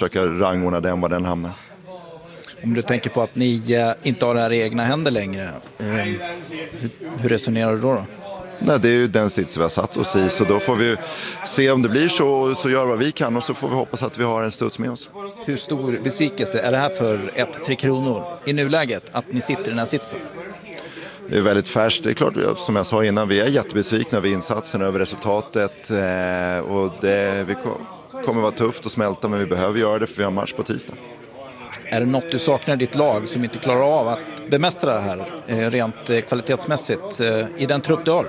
försöka rangordna den var den hamnar. Om du tänker på att ni inte har det här i egna händer längre, hur resonerar du då? Nej, det är ju den sits vi har satt oss i, så då får vi se om det blir så gör vad vi kan och så får vi hoppas att vi har en studs med oss. Hur stor besvikelse är det här för 1-3 kronor i nuläget att ni sitter i den här sitsen? Det är väldigt färskt. Det är klart, som jag sa innan, vi är jättebesvikna över insatsen, över resultatet och det kommer vara tufft att smälta, men vi behöver göra det för vi har match på tisdag. Är det något du saknar i ditt lag som inte klarar av att bemästra det här rent kvalitetsmässigt i den trupp du har?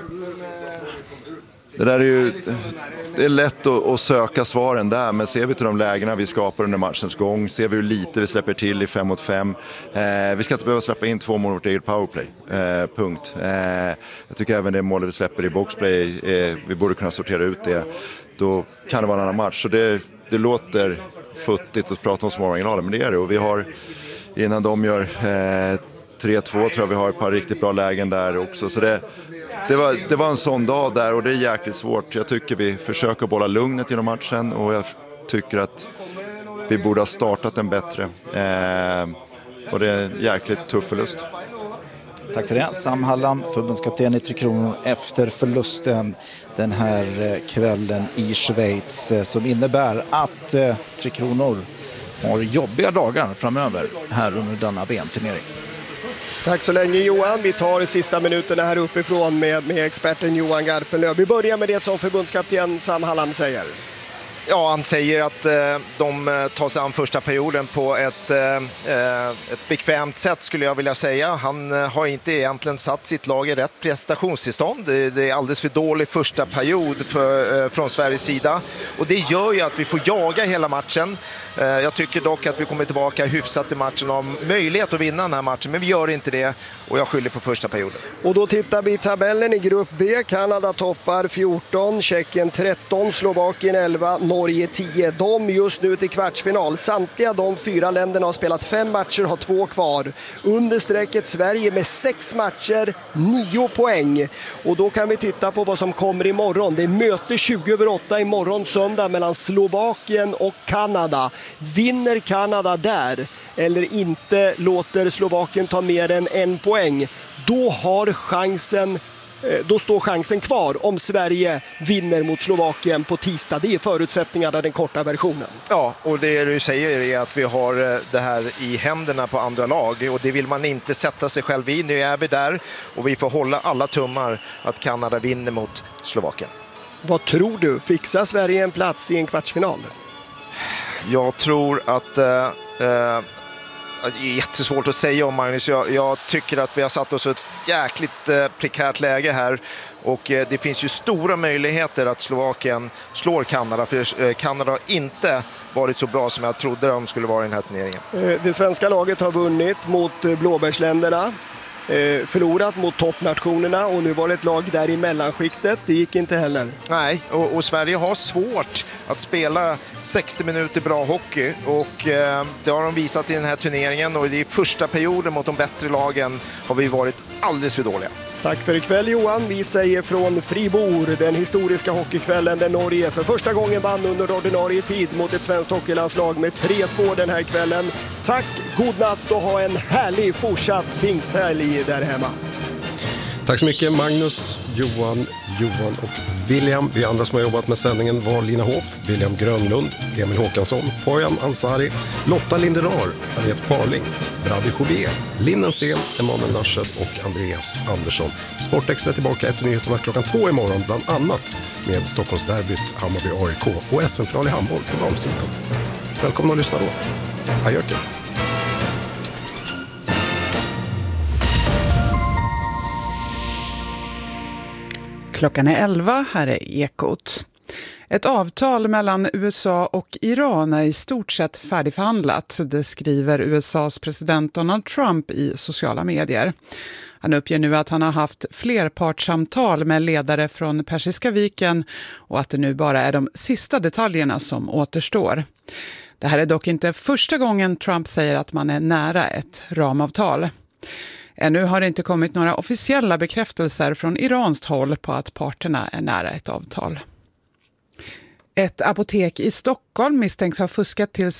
Det är lätt att söka svaren där, men ser vi till de lägena vi skapar under matchens gång, ser vi hur lite vi släpper till i 5 mot 5. Vi ska inte behöva släppa in 2 mål i vårt eget powerplay. Punkt. Jag tycker även det målet vi släpper i boxplay, vi borde kunna sortera ut det. Då kan det vara en annan match. Så det låter futtigt att prata om småmarginaler, men det är det. Och vi har, innan de gör 3-2 tror jag vi har ett par riktigt bra lägen där också. Så det var en sån dag där och det är jäkligt svårt. Jag tycker vi försöker bolla lugnet genom matchen och jag tycker att vi borde ha startat den bättre. Och det är en jäkligt tuff förlust. Tack för det. Sam Hallam, förbundskapten i 3 kronor efter förlusten den här kvällen i Schweiz som innebär att 3 kronor har jobbiga dagar framöver här under denna VM-turnering. Tack så länge Johan. Vi tar sista minuterna här uppifrån med experten Johan Garpenlöv. Vi börjar med det som förbundskapten Sam Hallam säger. Ja, han säger att de tar sig an första perioden på ett bekvämt sätt skulle jag vilja säga. Han har inte egentligen satt sitt lag i rätt prestationstillstånd. Det är alldeles för dålig första period från Sveriges sida. Och det gör ju att vi får jaga hela matchen. Jag tycker dock att vi kommer tillbaka hyfsat i matchen och har möjlighet att vinna den här matchen. Men vi gör inte det och jag skyller på första perioden. Och då tittar vi i tabellen i grupp B. Kanada toppar 14, Tjeckien 13, Slovakien 11, Norge 10. De just nu till kvartsfinal. Samtliga de 4 länderna har spelat 5 matcher, har 2 kvar. Under strecket Sverige med 6 matcher, 9 poäng. Och då kan vi titta på vad som kommer imorgon. Det är möte 20:08 imorgon söndag mellan Slovakien och Kanada. Vinner Kanada där eller inte låter Slovakien ta mer än 1 poäng, då står chansen kvar om Sverige vinner mot Slovakien på tisdag. Det är förutsättningarna, den korta versionen. Ja, och det du säger är att vi har det här i händerna på andra lag och det vill man inte sätta sig själv i. Nu är vi där och vi får hålla alla tummar att Kanada vinner mot Slovakien. Vad tror du? Fixar Sverige en plats i en kvartsfinal? Jag tror att det är jättesvårt att säga om, Magnus. Jag tycker att vi har satt oss i ett jäkligt prekärt läge här och det finns ju stora möjligheter att Slovakien slår Kanada, för Kanada har inte varit så bra som jag trodde de skulle vara i den här turneringen. Det svenska laget har vunnit mot blåbärsländerna, förlorat mot toppnationerna och nu var det ett lag där i mellanskiktet. Det gick inte heller. Nej, och Sverige har svårt att spela 60 minuter bra hockey och det har de visat i den här turneringen och i första perioden mot de bättre lagen har vi varit alldeles för dåliga. Tack för ikväll Johan. Vi säger från Fribourg, den historiska hockeykvällen där Norge för första gången vann under ordinarie tid mot ett svenskt hockeylandslag med 3-2 den här kvällen. Tack, god natt och ha en härlig fortsatt pingsthelg där hemma. Tack så mycket Magnus, Johan och William. Vi andra som har jobbat med sändningen var Lina Hoff, William Grönlund, Emil Håkansson, Poyan Ansari, Lotta Linderar, Harriet Parling, Brady Jouvier, Linnen Sen, Emanuel Narseth och Andreas Andersson. Sportextra tillbaka efter nyheterna klockan 2 imorgon, bland annat med Stockholmsderbyt, Hammarby AIK och SM-final i handboll på damsidan. Välkomna att lyssna då. Adjöken. Klockan är 11, här är Ekot. Ett avtal mellan USA och Iran är i stort sett färdigförhandlat, det skriver USAs president Donald Trump i sociala medier. Han uppger nu att han har haft flerpartssamtal med ledare från Persiska viken och att det nu bara är de sista detaljerna som återstår. Det här är dock inte första gången Trump säger att man är nära ett ramavtal. Ännu har det inte kommit några officiella bekräftelser från iranskt håll på att parterna är nära ett avtal. Ett apotek i Stockholm misstänks ha fuskat till